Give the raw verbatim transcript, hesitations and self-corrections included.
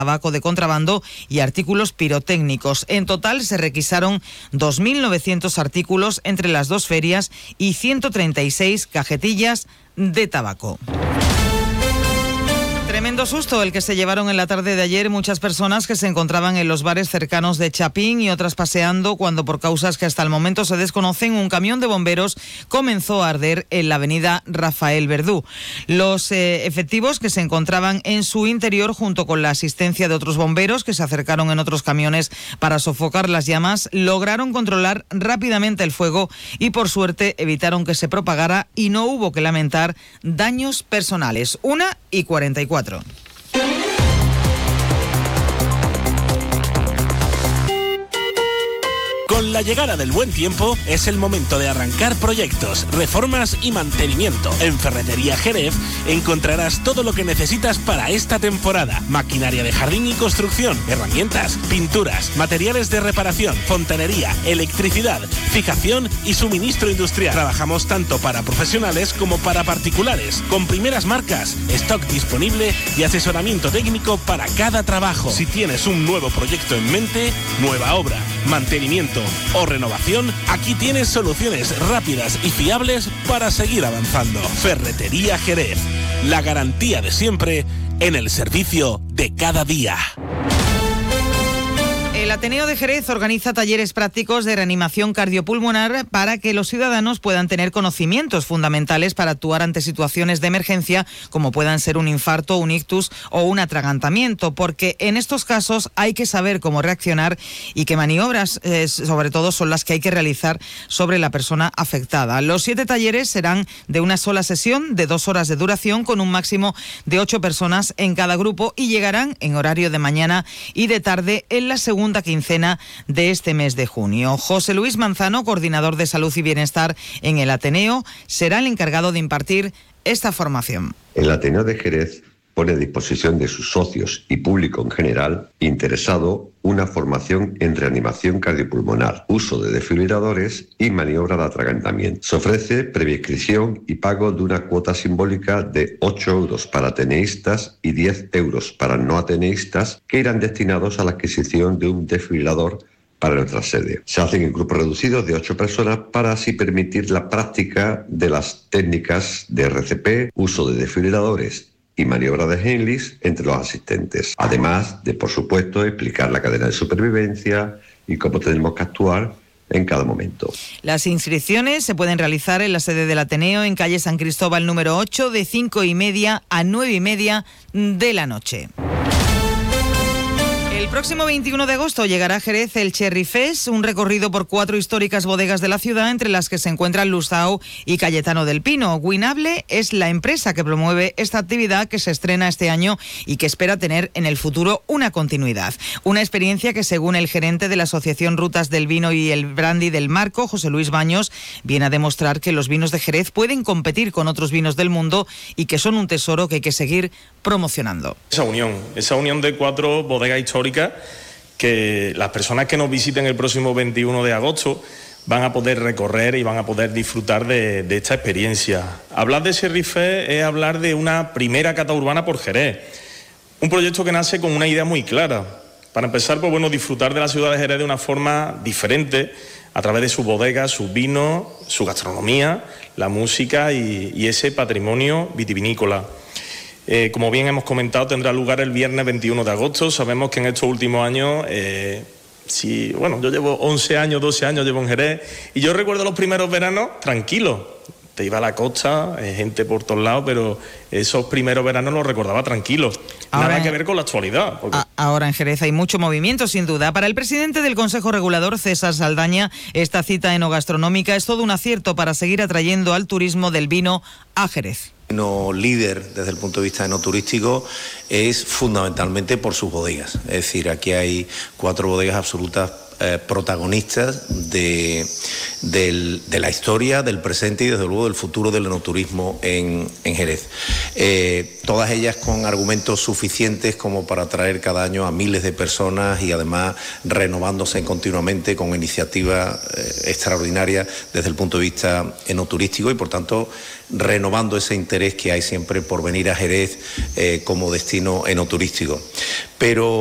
tabaco de contrabando y artículos pirotécnicos. En total se requisaron dos mil novecientos artículos entre las dos ferias y ciento treinta y seis cajetillas de tabaco. Tremendo susto el que se llevaron en la tarde de ayer muchas personas que se encontraban en los bares cercanos de Chapín y otras paseando cuando, por causas que hasta el momento se desconocen, un camión de bomberos comenzó a arder en la avenida Rafael Verdú. Los eh, efectivos que se encontraban en su interior, junto con la asistencia de otros bomberos que se acercaron en otros camiones para sofocar las llamas, lograron controlar rápidamente el fuego y, por suerte, evitaron que se propagara y no hubo que lamentar daños personales. Una y cuarenta y cuatro. Con la llegada del buen tiempo es el momento de arrancar proyectos, reformas y mantenimiento. En Ferretería Jerez encontrarás todo lo que necesitas para esta temporada. Maquinaria de jardín y construcción, herramientas, pinturas, materiales de reparación, fontanería, electricidad, fijación y suministro industrial. Trabajamos tanto para profesionales como para particulares, con primeras marcas, stock disponible y asesoramiento técnico para cada trabajo. Si tienes un nuevo proyecto en mente, nueva obra, mantenimiento o renovación, aquí tienes soluciones rápidas y fiables para seguir avanzando. Ferretería Jerez, la garantía de siempre en el servicio de cada día. El Ateneo de Jerez organiza talleres prácticos de reanimación cardiopulmonar para que los ciudadanos puedan tener conocimientos fundamentales para actuar ante situaciones de emergencia como puedan ser un infarto, un ictus o un atragantamiento, porque en estos casos hay que saber cómo reaccionar y qué maniobras, eh, sobre todo, son las que hay que realizar sobre la persona afectada. Los siete talleres serán de una sola sesión de dos horas de duración con un máximo de ocho personas en cada grupo y llegarán en horario de mañana y de tarde en la segunda quincena de este mes de junio. José Luis Manzano, coordinador de Salud y Bienestar en el Ateneo, será el encargado de impartir esta formación. El Ateneo de Jerez pone a disposición de sus socios y público en general interesado una formación en reanimación cardiopulmonar, uso de desfibriladores y maniobra de atragantamiento. Se ofrece previa inscripción y pago de una cuota simbólica de ocho euros para ateneístas y diez euros para no ateneístas, que irán destinados a la adquisición de un desfibrilador para nuestra sede. Se hacen en grupos reducidos de ocho personas para así permitir la práctica de las técnicas de R C P, uso de desfibriladores y maniobra de Heimlich entre los asistentes. Además de, por supuesto, explicar la cadena de supervivencia y cómo tenemos que actuar en cada momento. Las inscripciones se pueden realizar en la sede del Ateneo, en calle San Cristóbal número ocho, de cinco y media a nueve y media de la noche. El próximo veintiuno de agosto llegará a Jerez el Cherry Fest, un recorrido por cuatro históricas bodegas de la ciudad, entre las que se encuentran Luzao y Cayetano del Pino. Winable es la empresa que promueve esta actividad, que se estrena este año y que espera tener en el futuro una continuidad. Una experiencia que, según el gerente de la Asociación Rutas del Vino y el Brandy del Marco, José Luis Baños, viene a demostrar que los vinos de Jerez pueden competir con otros vinos del mundo y que son un tesoro que hay que seguir promocionando. Esa unión, esa unión de cuatro bodegas históricas, que las personas que nos visiten el próximo veintiuno de agosto van a poder recorrer y van a poder disfrutar de, de esta experiencia. Hablar de Cherry Fest es hablar de una primera cata urbana por Jerez, un proyecto que nace con una idea muy clara. Para empezar, pues bueno, disfrutar de la ciudad de Jerez de una forma diferente, a través de sus bodegas, sus vinos, su gastronomía, la música y, y ese patrimonio vitivinícola. Eh, como bien hemos comentado, tendrá lugar el viernes veintiuno de agosto. Sabemos que en estos últimos años, eh, si, bueno, yo llevo once años, doce años llevo en Jerez, y yo recuerdo los primeros veranos tranquilos. Te iba a la costa, eh, gente por todos lados, pero esos primeros veranos los recordaba tranquilos. Ahora, nada que ver con la actualidad. Porque... a, ahora en Jerez hay mucho movimiento, sin duda. Para el presidente del Consejo Regulador, César Saldaña, esta cita enogastronómica es todo un acierto para seguir atrayendo al turismo del vino a Jerez. No líder desde el punto de vista enoturístico es fundamentalmente por sus bodegas. Es decir, aquí hay cuatro bodegas absolutas eh, protagonistas de, del, de la historia, del presente y desde luego del futuro del enoturismo en, en Jerez. Eh, todas ellas con argumentos suficientes como para atraer cada año a miles de personas y además renovándose continuamente con iniciativas eh, extraordinarias desde el punto de vista enoturístico y por tanto renovando ese interés que hay siempre por venir a Jerez eh, como destino enoturístico. Pero